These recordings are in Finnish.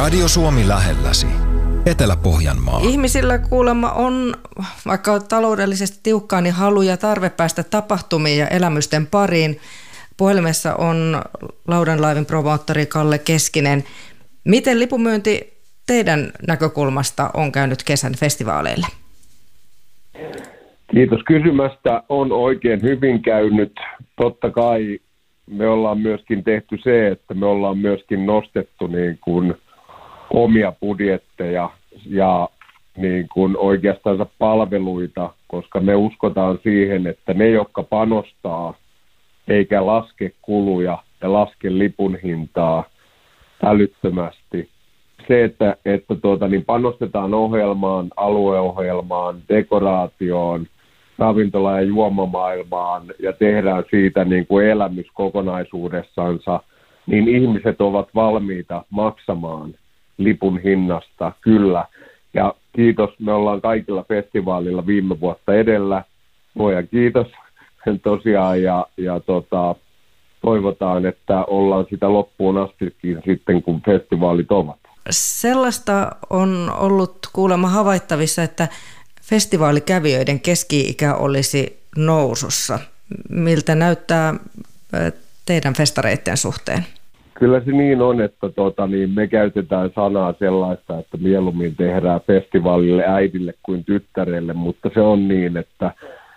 Radio Suomi lähelläsi. Etelä-Pohjanmaa. Ihmisillä kuulemma on, vaikka taloudellisesti tiukkaa, niin halu ja tarve päästä tapahtumiin ja elämysten pariin. Puhelimessa on Laudanlaivin promoottori Kalle Keskinen. Miten lipunmyynti teidän näkökulmasta on käynyt kesän festivaaleille? Kiitos kysymästä. On oikein hyvin käynyt. Totta kai me ollaan myöskin tehty se, että me ollaan myöskin nostettu niin kuin omia budjetteja ja niin kuin oikeastaan palveluita, koska me uskotaan siihen, että ne, jotka panostaa eikä laske kuluja ja laske lipun hintaa älyttömästi. Se, että niin panostetaan ohjelmaan, alueohjelmaan, dekoraatioon, ravintola- ja juomamaailmaan ja tehdään siitä niin kuin elämys kokonaisuudessansa, niin ihmiset ovat valmiita maksamaan lipun hinnasta, kyllä. Ja kiitos, me ollaan kaikilla festivaalilla viime vuotta edellä. Luojan kiitos tosiaan ja toivotaan, että ollaan sitä loppuun astikin sitten, kun festivaalit ovat. Sellaista on ollut kuulemma havaittavissa, että festivaalikävijöiden keski-ikä olisi nousussa. Miltä näyttää teidän festareiden suhteen? Kyllä se niin on, että me käytetään sanaa sellaista, että mieluummin tehdään festivaalille äidille kuin tyttärelle, mutta se on niin, että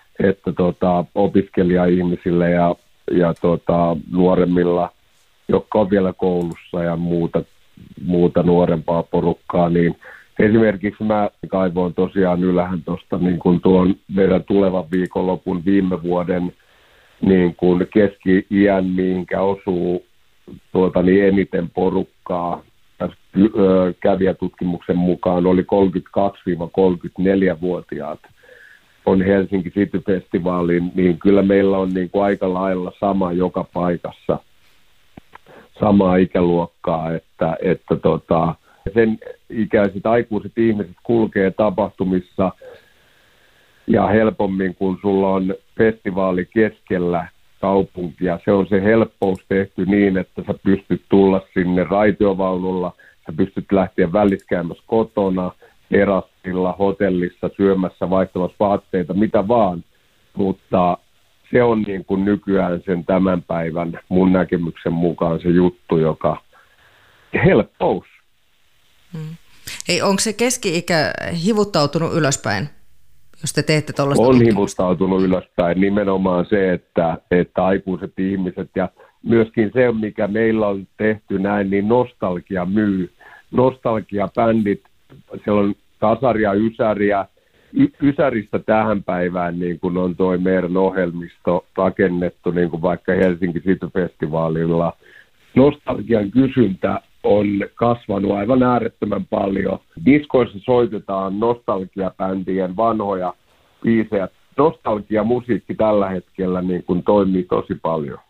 opiskelija-ihmisille ja nuoremmilla, jotka on vielä koulussa ja muuta nuorempaa porukkaa, niin esimerkiksi mä kaivoin tosiaan ylähän tuosta niin kuin tuon meidän tulevan viikonlopun viime vuoden niin kuin keski-iän, mihinkä osuu eniten porukkaa. Tässä kävijätutkimuksen mukaan oli 32-34-vuotiaat on Helsinki City Festivaalin, niin kyllä meillä on niin kuin aika lailla sama joka paikassa, samaa ikäluokkaa, että sen ikäiset aikuiset ihmiset kulkee tapahtumissa ja helpommin, kun sulla on festivaali keskellä kaupunkia. Se on se helppous tehty niin, että sä pystyt tulla sinne raitiovaunulla, sä pystyt lähteä väliskäämässä kotona, terassilla, hotellissa, syömässä, vaihtamassa vaatteita, mitä vaan. Mutta se on niin kuin nykyään sen tämän päivän mun näkemyksen mukaan se juttu, joka helppous. Ei, onko se keski-ikä hivuttautunut ylöspäin, jos te teette tuollaista? On hivuttautunut ylöspäin nimenomaan se, että aikuiset ihmiset ja myöskin se, mikä meillä on tehty näin, niin nostalgia myy. Nostalgia-bändit, siellä on Kasaria, Ysäriä. Ysäristä tähän päivään niin kuin on toi meidän ohjelmisto rakennettu, niin kuin vaikka Helsinki City-festivaalilla. Nostalgian kysyntä on kasvanut aivan äärettömän paljon. Diskoissa soitetaan nostalgiabändien vanhoja biisejä. Nostalgiamusiikki tällä hetkellä niin kuin toimii tosi paljon.